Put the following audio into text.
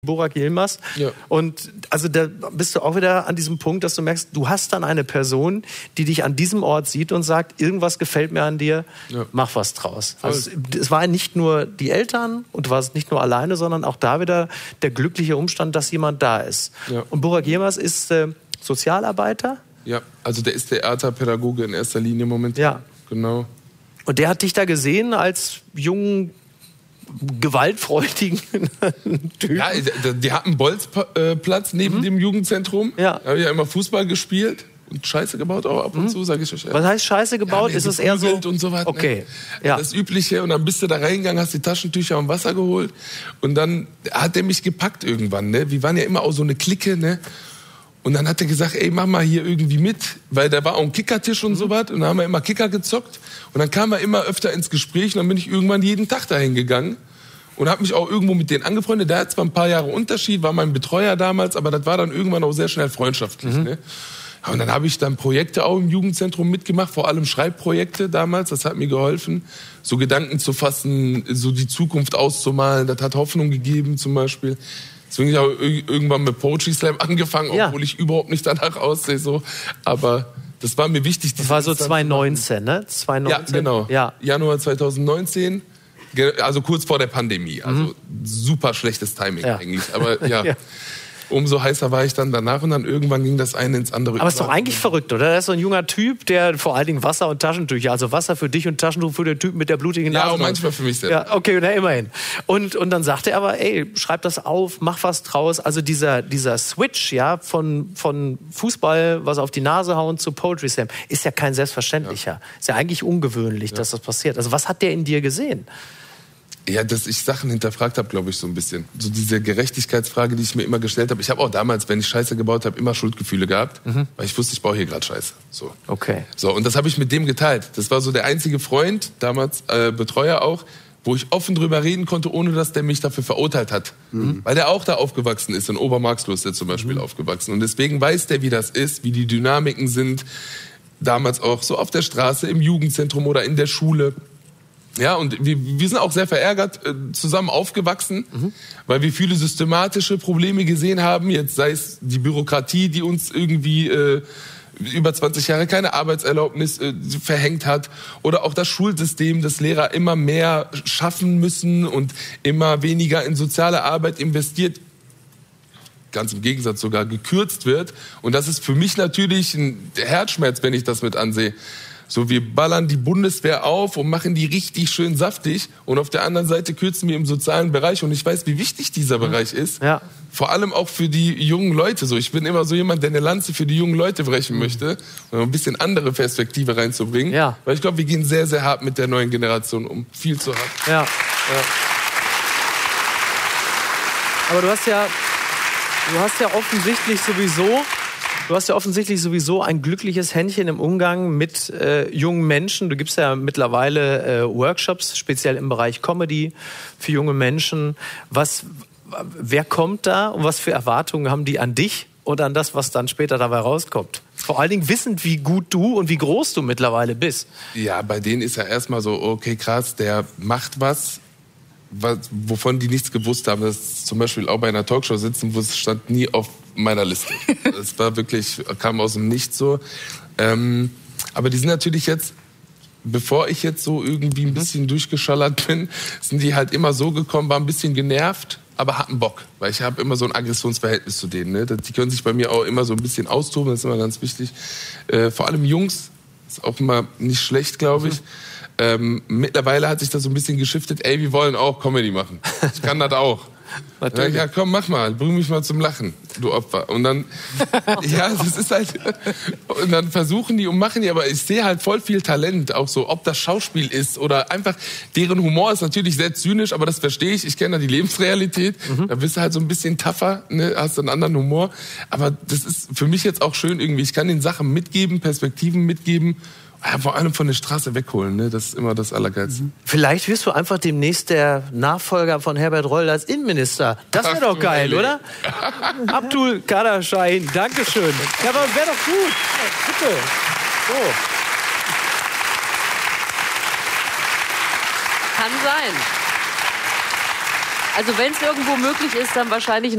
Burak Yilmaz. Ja. Und also da bist du auch wieder an diesem Punkt, dass du merkst, du hast dann eine Person, die dich an diesem Ort sieht und sagt, irgendwas gefällt mir an dir, mach was draus. Also es war nicht nur die Eltern und du warst nicht nur alleine, sondern auch da wieder der glückliche Umstand, dass jemand da ist. Ja. Und Burak Yilmaz ist Sozialarbeiter. Ja, also der ist Theaterpädagoge in erster Linie momentan. Ja. Genau. Und der hat dich da gesehen als jungen, gewaltfreudigen Typen. Ja, die hatten einen Bolzplatz neben dem Jugendzentrum. Ja. Da habe ich ja immer Fußball gespielt und Scheiße gebaut auch ab und zu, sage ich euch. Was heißt Scheiße gebaut? Ja, ist es eher so? Und so was, okay. Ne? Ja. Das Übliche. Und dann bist du da reingegangen, hast die Taschentücher und Wasser geholt. Und dann hat der mich gepackt irgendwann. Ne? Wir waren ja immer auch so eine Clique, ne? Und dann hat er gesagt, ey, mach mal hier irgendwie mit, weil da war auch ein Kickertisch und so was. Und dann haben wir immer Kicker gezockt. Und dann kamen wir immer öfter ins Gespräch. Und dann bin ich irgendwann jeden Tag dahin gegangen. Und habe mich auch irgendwo mit denen angefreundet. Der hat zwar ein paar Jahre Unterschied, war mein Betreuer damals, aber das war dann irgendwann auch sehr schnell freundschaftlich. Ne? Und dann habe ich dann Projekte auch im Jugendzentrum mitgemacht, vor allem Schreibprojekte damals. Das hat mir geholfen, so Gedanken zu fassen, so die Zukunft auszumalen. Das hat Hoffnung gegeben zum Beispiel. Deswegen habe ich auch irgendwann mit Poetry Slam angefangen, obwohl ich überhaupt nicht danach aussehe. So. Aber das war mir wichtig. Das war so 2019, ne? 2019? Ja, genau. Ja. Januar 2019. Also kurz vor der Pandemie. Also super schlechtes Timing eigentlich. Aber ja. Umso heißer war ich dann danach und dann irgendwann ging das eine ins andere. Aber ist doch eigentlich verrückt, oder? Da ist so ein junger Typ, der vor allen Dingen Wasser und Taschentücher, also Wasser für dich und Taschentuch für den Typen mit der blutigen Nase. Ja, auch manchmal für mich selbst. Ja, okay, na, immerhin. Und dann sagt er aber, ey, schreib das auf, mach was draus. Also dieser Switch, ja, von Fußball, was auf die Nase hauen zu Poetry Slam, ist ja kein selbstverständlicher. Ja. Ist ja eigentlich ungewöhnlich, dass das passiert. Also was hat der in dir gesehen? Ja, dass ich Sachen hinterfragt habe, glaube ich, so ein bisschen. So diese Gerechtigkeitsfrage, die ich mir immer gestellt habe. Ich habe auch damals, wenn ich Scheiße gebaut habe, immer Schuldgefühle gehabt, weil ich wusste, ich baue hier gerade Scheiße. So. Okay. So, und das habe ich mit dem geteilt. Das war so der einzige Freund, damals Betreuer auch, wo ich offen drüber reden konnte, ohne dass der mich dafür verurteilt hat. Weil der auch da aufgewachsen ist, in Obermarxloh ist der zum Beispiel aufgewachsen. Und deswegen weiß der, wie das ist, wie die Dynamiken sind. Damals auch so auf der Straße, im Jugendzentrum oder in der Schule. Ja, und wir sind auch sehr verärgert zusammen aufgewachsen, weil wir viele systematische Probleme gesehen haben. Jetzt sei es die Bürokratie, die uns irgendwie über 20 Jahre keine Arbeitserlaubnis verhängt hat, oder auch das Schulsystem, das Lehrer immer mehr schaffen müssen und immer weniger in soziale Arbeit investiert, ganz im Gegensatz sogar gekürzt wird. Und das ist für mich natürlich ein Herzschmerz, wenn ich das mit ansehe. So, wir ballern die Bundeswehr auf und machen die richtig schön saftig. Und auf der anderen Seite kürzen wir im sozialen Bereich. Und ich weiß, wie wichtig dieser Bereich ist. Ja. Vor allem auch für die jungen Leute. So, ich bin immer so jemand, der eine Lanze für die jungen Leute brechen möchte. Um ein bisschen andere Perspektive reinzubringen. Ja. Weil ich glaube, wir gehen sehr, sehr hart mit der neuen Generation um. Viel zu hart. Ja. Aber du hast ja offensichtlich sowieso ein glückliches Händchen im Umgang mit jungen Menschen. Du gibst ja mittlerweile Workshops, speziell im Bereich Comedy für junge Menschen. Wer kommt da und was für Erwartungen haben die an dich und an das, was dann später dabei rauskommt? Vor allen Dingen wissend, wie gut du und wie groß du mittlerweile bist. Ja, bei denen ist ja erstmal so, okay, krass, der macht was, wovon die nichts gewusst haben. Das ist zum Beispiel auch bei einer Talkshow sitzen, wo es stand nie auf meiner Liste. Das war wirklich, kam aus dem Nichts so. Aber die sind natürlich jetzt, bevor ich jetzt so irgendwie ein bisschen durchgeschallert bin, sind die halt immer so gekommen, waren ein bisschen genervt, aber hatten Bock. Weil ich habe immer so ein Aggressionsverhältnis zu denen. Ne? Die können sich bei mir auch immer so ein bisschen austoben, das ist immer ganz wichtig. Vor allem Jungs, ist auch immer nicht schlecht, glaube ich. Mittlerweile hat sich das so ein bisschen geschiftet. Ey, wir wollen auch Comedy machen. Ich kann das auch. Natürlich. Ja, komm, mach mal, bring mich mal zum Lachen, du Opfer. Und dann, ja, das ist halt, und dann versuchen die und machen die, aber ich sehe halt voll viel Talent, auch so, ob das Schauspiel ist oder einfach, deren Humor ist natürlich sehr zynisch, aber das verstehe ich, kenne da die Lebensrealität, da bist du halt so ein bisschen tougher, ne, hast einen anderen Humor, aber das ist für mich jetzt auch schön irgendwie, ich kann den Sachen mitgeben, Perspektiven mitgeben. Ja, vor allem von der Straße wegholen, ne? Das ist immer das Allergeilste. Vielleicht wirst du einfach demnächst der Nachfolger von Herbert Reul als Innenminister. Das wäre doch geil, oder? Abdul Kader Şahin, Dankeschön. Ja, aber wäre doch gut. Bitte. So. Kann sein. Also wenn es irgendwo möglich ist, dann wahrscheinlich